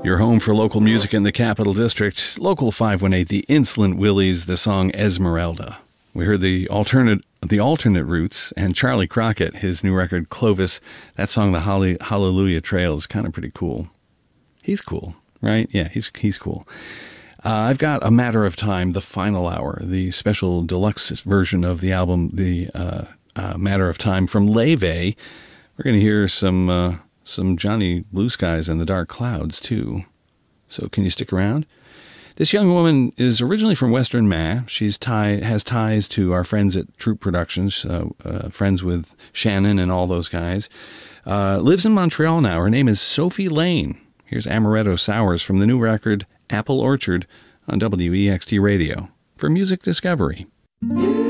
Your home for local music in the Capital District. Local 518, the Insolent Willies, the song Esmeralda. We heard the alternate Roots and Charlie Crockett, his new record Clovis. That song, The Hallelujah Trail, is kind of pretty cool. He's cool, right? Yeah, he's cool. I've got A Matter of Time, the final hour, the special deluxe version of the album, The Matter of Time from Leve. We're going to hear some Johnny Blue Skies and the Dark Clouds, too. So can you stick around? This young woman is originally from Western Mass. She has ties to our friends at Troop Productions, friends with Shannon and all those guys. Lives in Montreal now. Her name is Sophie Lane. Here's Amaretto Sours from the new record Apple Orchard on WEXT Radio for Music Discovery.